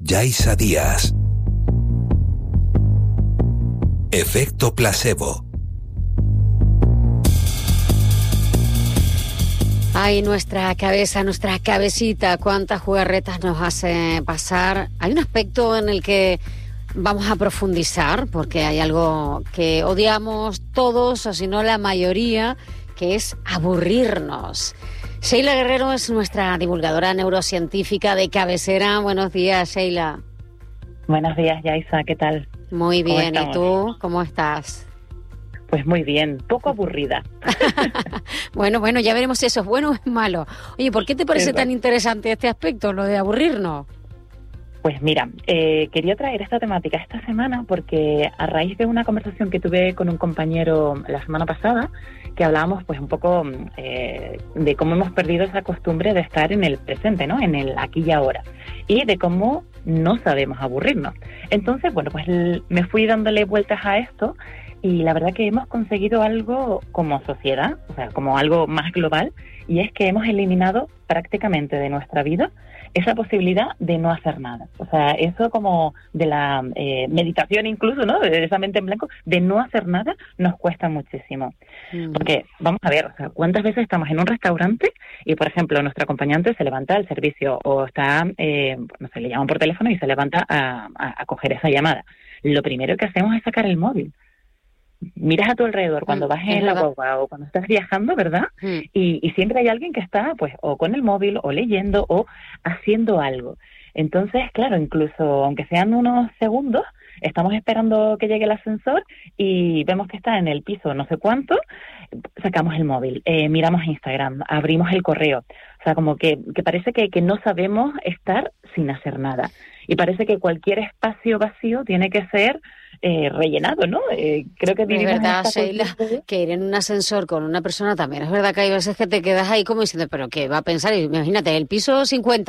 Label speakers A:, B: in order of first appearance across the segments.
A: Yaiza Díaz. Efecto placebo.
B: Ay, nuestra cabeza, nuestra cabecita, cuántas jugarretas nos hace pasar. Hay un aspecto en el que vamos a profundizar, porque hay algo que odiamos todos, o si no la mayoría, que es aburrirnos. Sheila Guerrero es nuestra divulgadora neurocientífica de cabecera. Buenos días, Sheila.
C: Buenos días, Yaiza, ¿qué tal?
B: Muy bien, ¿y tú? ¿Cómo estás?
C: Pues muy bien, poco aburrida.
B: Bueno, ya veremos si eso es bueno o es malo. Oye, ¿por qué te parece tan interesante este aspecto, lo de aburrirnos?
C: Pues mira, quería traer esta temática esta semana porque a raíz de una conversación que tuve con un compañero la semana pasada, que hablábamos pues un poco de cómo hemos perdido esa costumbre de estar en el presente, ¿no? En el aquí y ahora, y de cómo no sabemos aburrirnos. Entonces, bueno, pues me fui dándole vueltas a esto y la verdad que hemos conseguido algo como sociedad, o sea, como algo más global, y es que hemos eliminado prácticamente de nuestra vida esa posibilidad de no hacer nada. O sea, eso como de la meditación incluso, ¿no? De esa mente en blanco, de no hacer nada, nos cuesta muchísimo. Porque, vamos a ver, o sea, ¿cuántas veces estamos en un restaurante y, por ejemplo, nuestro acompañante se levanta al servicio o está, no sé, le llaman por teléfono y se levanta a coger esa llamada? Lo primero que hacemos es sacar el móvil. Miras a tu alrededor cuando vas en la guagua o cuando estás viajando, ¿verdad? Y siempre hay alguien que está, pues, o con el móvil, o leyendo, o haciendo algo. Entonces, claro, incluso aunque sean unos segundos, estamos esperando que llegue el ascensor y vemos que está en el piso no sé cuánto, sacamos el móvil, miramos Instagram, abrimos el correo. O sea, como que parece que no sabemos estar sin hacer nada. Y parece que cualquier espacio vacío tiene que ser rellenado, ¿no? Creo que vivimos
B: es verdad,
C: en esta
B: Sheila, que ir en un ascensor con una persona también. Es verdad que hay veces que te quedas ahí como diciendo, pero ¿qué va a pensar? Imagínate, el piso 50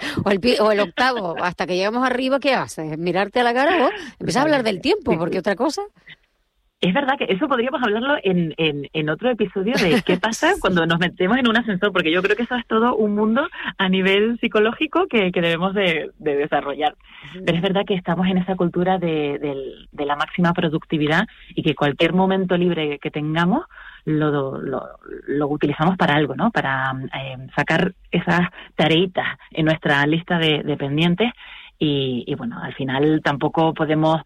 B: o el octavo, hasta que llegamos arriba, ¿qué haces? ¿Mirarte a la cara o empiezas a hablar del tiempo? Porque otra cosa...
C: Es verdad que eso podríamos hablarlo en otro episodio de qué pasa cuando nos metemos en un ascensor, porque yo creo que eso es todo un mundo a nivel psicológico que debemos de desarrollar. Pero es verdad que estamos en esa cultura de la máxima productividad y que cualquier momento libre que tengamos lo utilizamos para algo, ¿no? Para sacar esas tareitas en nuestra lista de pendientes. Y bueno, al final tampoco podemos,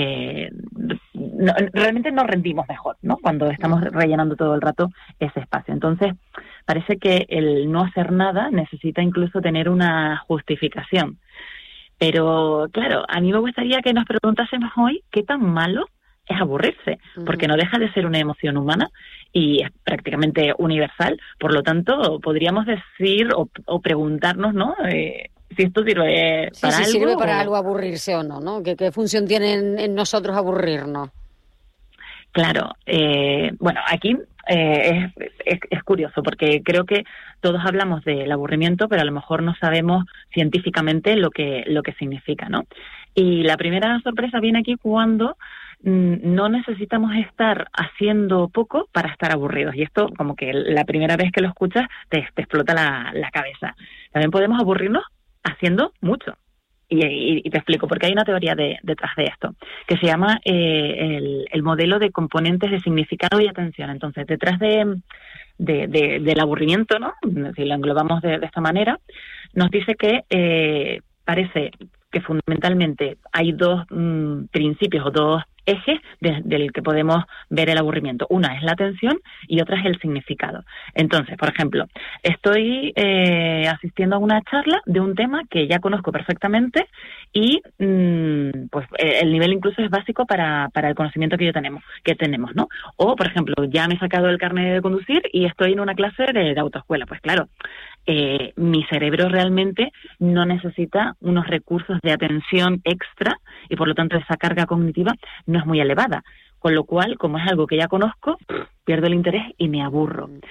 C: realmente no rendimos mejor, ¿no? Cuando estamos rellenando todo el rato ese espacio. Entonces, parece que el no hacer nada necesita incluso tener una justificación. Pero, claro, a mí me gustaría que nos preguntásemos hoy qué tan malo es aburrirse, porque no deja de ser una emoción humana y es prácticamente universal. Por lo tanto, podríamos decir o preguntarnos, ¿no?, si esto sirve para algo.
B: Si sirve para algo aburrirse o no, ¿no? ¿Qué función tiene en nosotros aburrirnos?
C: Claro, bueno, aquí es curioso porque creo que todos hablamos del aburrimiento, pero a lo mejor no sabemos científicamente lo que significa, ¿no? Y la primera sorpresa viene aquí cuando no necesitamos estar haciendo poco para estar aburridos. Y esto, como que la primera vez que lo escuchas, te explota la cabeza. También podemos aburrirnos haciendo mucho. Y te explico, porque hay una teoría detrás de esto, que se llama el modelo de componentes de significado y atención. Entonces, detrás del aburrimiento, ¿no?, si lo englobamos de esta manera, nos dice que parece que fundamentalmente hay dos principios o dos ejes del que podemos ver el aburrimiento. Una es la atención y otra es el significado. Entonces, por ejemplo, estoy asistiendo a una charla de un tema que ya conozco perfectamente y pues el nivel incluso es básico para el conocimiento que tenemos, ¿no? O, por ejemplo, ya me he sacado el carnet de conducir y estoy en una clase de autoescuela. Pues claro, mi cerebro realmente no necesita unos recursos de atención extra y por lo tanto esa carga cognitiva no es muy elevada, con lo cual, como es algo que ya conozco, pierdo el interés y me aburro.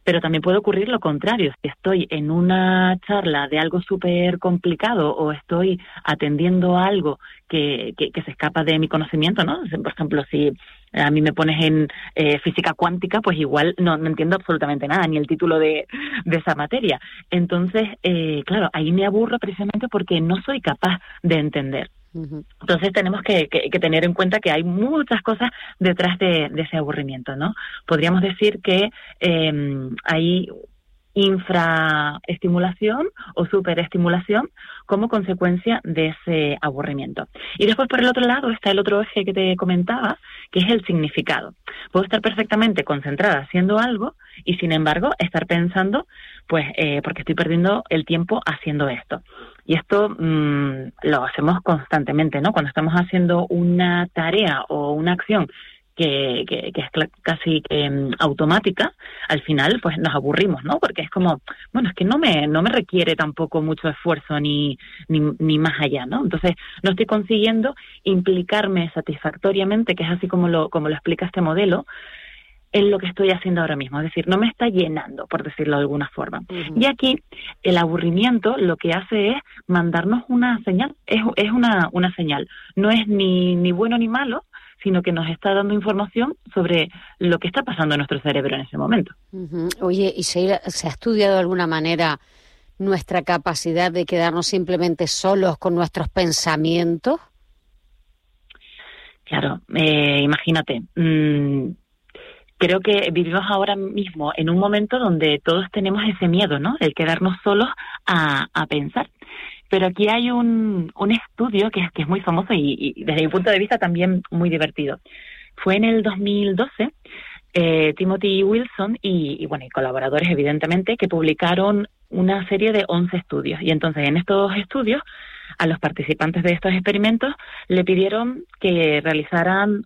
C: Pero también puede ocurrir lo contrario. Si estoy en una charla de algo súper complicado o estoy atendiendo a algo que se escapa de mi conocimiento, ¿no? Por ejemplo, si a mí me pones en física cuántica, pues igual no entiendo absolutamente nada, ni el título de esa materia. Entonces, claro, ahí me aburro precisamente porque no soy capaz de entender. Entonces tenemos que tener en cuenta que hay muchas cosas detrás de ese aburrimiento, ¿no? Podríamos decir que hay infraestimulación o superestimulación como consecuencia de ese aburrimiento. Y después, por el otro lado, está el otro eje que te comentaba, que es el significado. Puedo estar perfectamente concentrada haciendo algo y, sin embargo, estar pensando, pues, porque estoy perdiendo el tiempo haciendo esto. Y esto lo hacemos constantemente, ¿no? Cuando estamos haciendo una tarea o una acción que es casi automática, al final pues nos aburrimos, ¿no? Porque es como, bueno, es que no me requiere tampoco mucho esfuerzo ni más allá, ¿no? Entonces no estoy consiguiendo implicarme satisfactoriamente, que es así como lo explica este modelo, en lo que estoy haciendo ahora mismo. Es decir, no me está llenando, por decirlo de alguna forma. Y aquí el aburrimiento lo que hace es mandarnos una señal, es una señal. No es ni bueno ni malo, sino que nos está dando información sobre lo que está pasando en nuestro cerebro en ese momento.
B: Oye, ¿y se ha estudiado de alguna manera nuestra capacidad de quedarnos simplemente solos con nuestros pensamientos?
C: Claro, imagínate, creo que vivimos ahora mismo en un momento donde todos tenemos ese miedo, ¿no? El quedarnos solos a pensar. Pero aquí hay un estudio que es muy famoso y desde mi punto de vista también muy divertido. Fue en el 2012, Timothy Wilson y colaboradores, evidentemente, que publicaron una serie de 11 estudios. Y entonces, en estos estudios, a los participantes de estos experimentos le pidieron que realizaran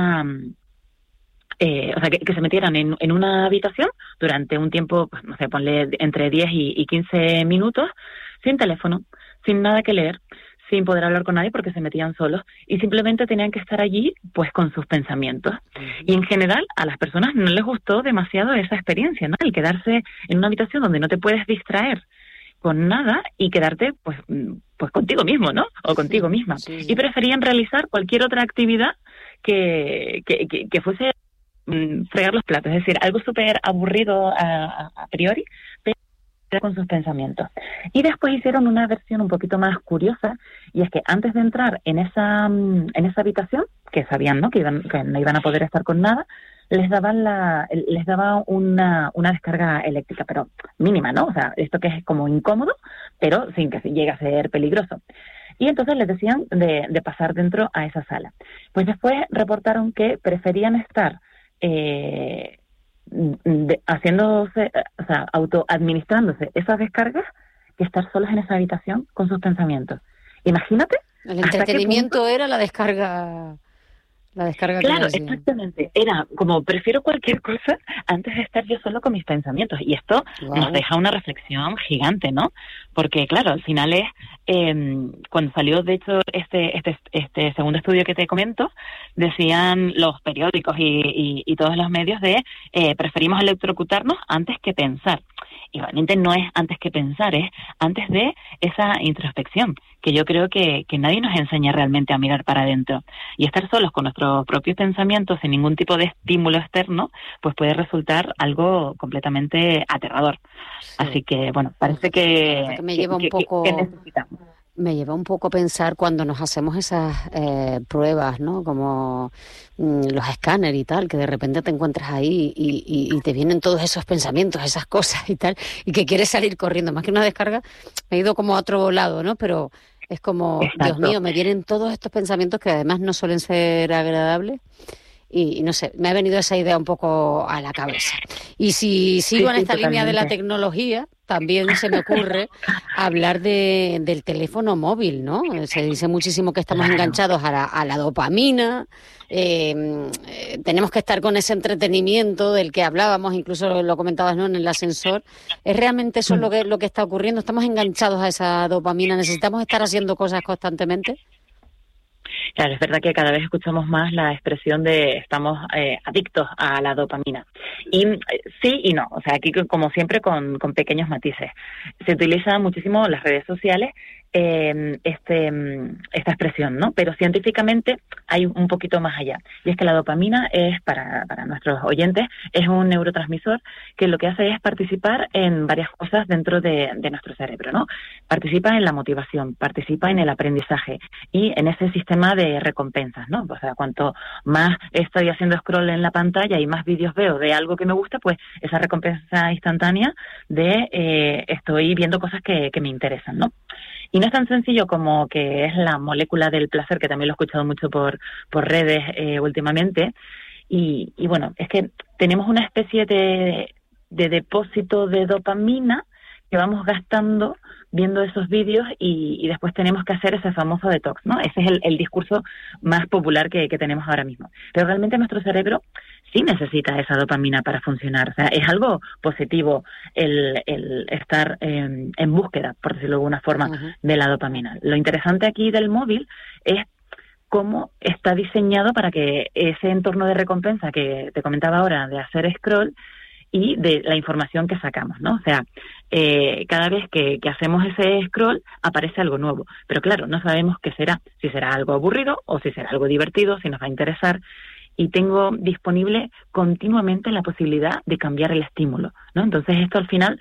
C: que se metieran en una habitación durante un tiempo, pues, no sé, ponle entre 10 y 15 minutos, sin teléfono, sin nada que leer, sin poder hablar con nadie porque se metían solos y simplemente tenían que estar allí pues con sus pensamientos. Y en general a las personas no les gustó demasiado esa experiencia, ¿no? El quedarse en una habitación donde no te puedes distraer con nada y quedarte pues contigo mismo, ¿no? O contigo misma. Sí. Y preferían realizar cualquier otra actividad que fuese fregar los platos, es decir, algo súper aburrido a priori, pero con sus pensamientos. Y después hicieron una versión un poquito más curiosa, y es que antes de entrar en esa habitación, que sabían, ¿no?, que no iban a poder estar con nada, les daba una descarga eléctrica, pero mínima, ¿no? O sea, esto que es como incómodo, pero sin que llegue a ser peligroso. Y entonces les decían de pasar dentro a esa sala. Pues después reportaron que preferían estar autoadministrándose esas descargas que estar solos en esa habitación con sus pensamientos. Imagínate.
B: El entretenimiento era la descarga.
C: Claro, exactamente. Era como, prefiero cualquier cosa antes de estar yo solo con mis pensamientos. Y esto nos deja una reflexión gigante, ¿no? Porque, claro, al final es, cuando salió, de hecho, este segundo estudio que te comento, decían los periódicos y todos los medios preferimos electrocutarnos antes que pensar. Y realmente no es antes que pensar, es antes de esa introspección, que yo creo que nadie nos enseña realmente a mirar para adentro. Y estar solos con nuestros propios pensamientos sin ningún tipo de estímulo externo, pues puede resultar algo completamente aterrador. Sí. Así que, bueno, parece que
B: me lleva un poco...
C: que necesitamos.
B: Me lleva un poco a pensar cuando nos hacemos esas pruebas, ¿no? Como los escáneres y tal, que de repente te encuentras ahí y te vienen todos esos pensamientos, esas cosas y tal, y que quieres salir corriendo. Más que una descarga, me he ido como a otro lado, ¿no? Pero es como, exacto. Dios mío, me vienen todos estos pensamientos que además no suelen ser agradables. Y no sé, me ha venido esa idea un poco a la cabeza. Y si sigo en esta línea de la tecnología, también se me ocurre hablar del teléfono móvil, ¿no? Se dice muchísimo que estamos enganchados a la dopamina, tenemos que estar con ese entretenimiento del que hablábamos, incluso lo comentabas, ¿no?, en el ascensor. ¿Es realmente eso lo que está ocurriendo? ¿Estamos enganchados a esa dopamina? ¿Necesitamos estar haciendo cosas constantemente?
C: Claro, es verdad que cada vez escuchamos más la expresión de estamos adictos a la dopamina. Y sí y no, o sea, aquí como siempre con pequeños matices. Se utiliza muchísimo las redes sociales esta expresión, ¿no? Pero científicamente hay un poquito más allá. Y es que la dopamina es, para nuestros oyentes, es un neurotransmisor que lo que hace es participar en varias cosas dentro de nuestro cerebro, ¿no? Participa en la motivación, participa en el aprendizaje y en ese sistema de recompensas, ¿no? O sea, cuanto más estoy haciendo scroll en la pantalla y más vídeos veo de algo que me gusta, pues esa recompensa instantánea de estoy viendo cosas que me interesan, ¿no? Y no es tan sencillo como que es la molécula del placer, que también lo he escuchado mucho por redes últimamente. Y bueno, es que tenemos una especie de depósito de dopamina que vamos gastando viendo esos vídeos y después tenemos que hacer ese famoso detox, ¿no? Ese es el discurso más popular que tenemos ahora mismo. Pero realmente nuestro cerebro sí necesita esa dopamina para funcionar. O sea, es algo positivo el estar en búsqueda, por decirlo de alguna forma, de la dopamina. Lo interesante aquí del móvil es cómo está diseñado para que ese entorno de recompensa que te comentaba ahora, de hacer scroll, y de la información que sacamos, ¿no? O sea, cada vez que hacemos ese scroll aparece algo nuevo. Pero claro, no sabemos qué será, si será algo aburrido o si será algo divertido, si nos va a interesar. Y tengo disponible continuamente la posibilidad de cambiar el estímulo, ¿no? Entonces esto al final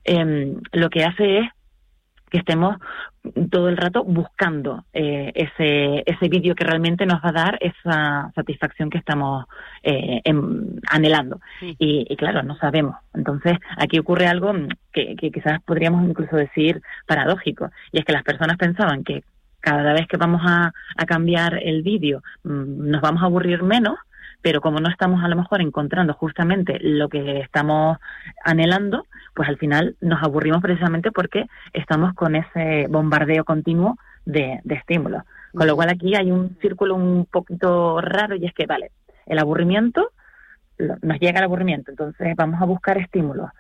C: lo que hace es que estemos todo el rato buscando ese vídeo que realmente nos va a dar esa satisfacción que estamos anhelando. Sí. Y claro, no sabemos. Entonces, aquí ocurre algo que quizás podríamos incluso decir paradójico, y es que las personas pensaban que cada vez que vamos a cambiar el vídeo nos vamos a aburrir menos, pero como no estamos a lo mejor encontrando justamente lo que estamos anhelando, pues al final nos aburrimos precisamente porque estamos con ese bombardeo continuo de estímulos. Con lo cual aquí hay un círculo un poquito raro, y es que, vale, el aburrimiento, nos llega el aburrimiento, entonces vamos a buscar estímulos.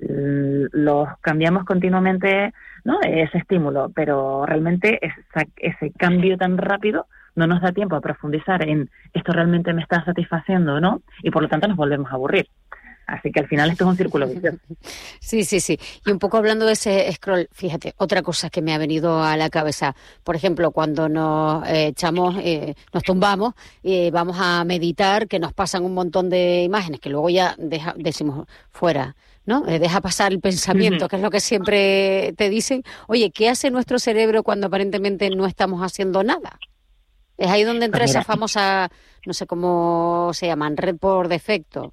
C: Los cambiamos continuamente, ¿no? Ese estímulo, pero realmente ese cambio tan rápido no nos da tiempo a profundizar en esto realmente me está satisfaciendo o no, y por lo tanto nos volvemos a aburrir. Así que al final esto es un círculo vicioso.
B: Sí. Y un poco hablando de ese scroll, fíjate, otra cosa que me ha venido a la cabeza, por ejemplo, cuando nos nos tumbamos y vamos a meditar, que nos pasan un montón de imágenes que luego ya decimos fuera, ¿no? Deja pasar el pensamiento, que es lo que siempre te dicen. Oye, ¿qué hace nuestro cerebro cuando aparentemente no estamos haciendo nada? Es ahí donde entra esa famosa, no sé cómo se llaman, red por defecto.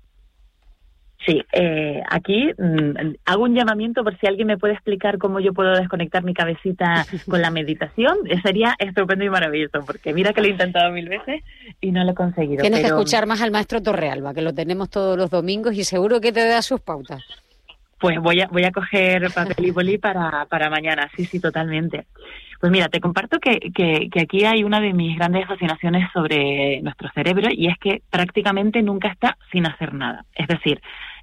C: Sí, aquí hago un llamamiento por si alguien me puede explicar cómo yo puedo desconectar mi cabecita con la meditación. Sería estupendo y maravilloso, porque mira que lo he intentado 1000 veces y no lo he conseguido.
B: Tienes que escuchar más al maestro Torrealba, que lo tenemos todos los domingos y seguro que te da sus pautas.
C: Pues voy a coger papel y boli para mañana, sí, totalmente. Pues mira, te comparto que aquí hay una de mis grandes fascinaciones sobre nuestro cerebro, y es que prácticamente nunca está sin hacer nada. Es decir,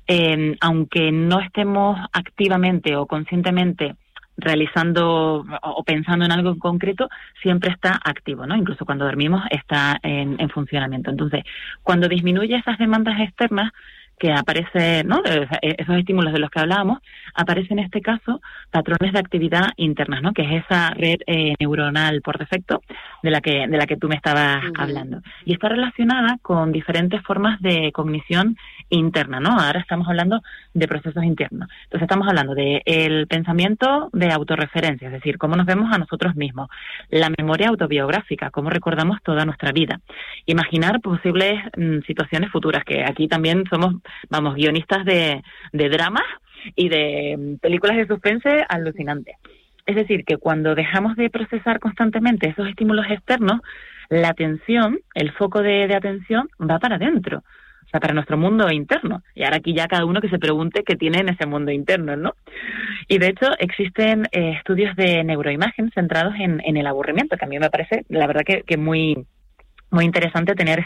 C: aunque no estemos activamente o conscientemente realizando o pensando en algo en concreto, siempre está activo, ¿no? Incluso cuando dormimos está en funcionamiento. Entonces, cuando disminuye esas demandas externas, que aparece, ¿no? Esos estímulos de los que hablábamos, aparece en este caso patrones de actividad internas, ¿no? Que es esa red neuronal por defecto de la que tú me estabas hablando. Y está relacionada con diferentes formas de cognición interna, ¿no? Ahora estamos hablando de procesos internos. Entonces estamos hablando de el pensamiento de autorreferencia, es decir, cómo nos vemos a nosotros mismos, la memoria autobiográfica, cómo recordamos toda nuestra vida, imaginar posibles situaciones futuras, que aquí también somos, guionistas de dramas y de películas de suspense alucinantes. Es decir, que cuando dejamos de procesar constantemente esos estímulos externos, la atención, el foco de atención va para adentro, o sea, para nuestro mundo interno. Y ahora aquí ya cada uno que se pregunte qué tiene en ese mundo interno, ¿no? Y de hecho existen estudios de neuroimagen centrados en el aburrimiento, que a mí me parece, la verdad, que muy, muy interesante tener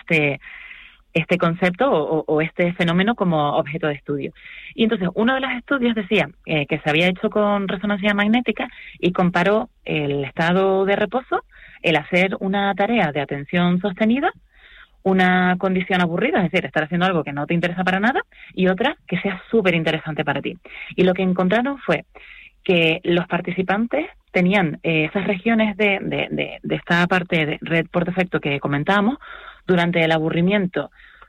C: este concepto o este fenómeno como objeto de estudio. Y entonces uno de los estudios decía que se había hecho con resonancia magnética y comparó el estado de reposo el hacer una tarea de atención sostenida, una condición aburrida, es decir, estar haciendo algo que no te interesa para nada, y otra que sea súper interesante para ti. Y lo que encontraron fue que los participantes tenían esas regiones de esta parte de red por defecto que comentábamos durante el aburrimiento,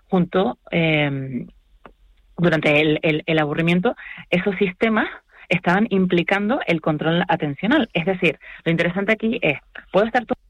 C: durante el aburrimiento, esos sistemas estaban implicando el control atencional. Es decir, lo interesante aquí es, puedo estar todo